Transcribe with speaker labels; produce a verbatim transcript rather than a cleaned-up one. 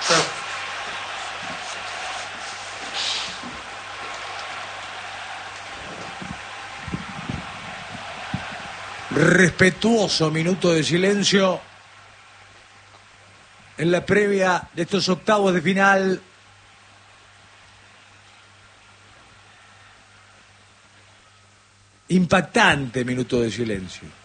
Speaker 1: Chao.
Speaker 2: Respetuoso minuto de silencio en la previa de estos octavos de final. Impactante minuto de silencio.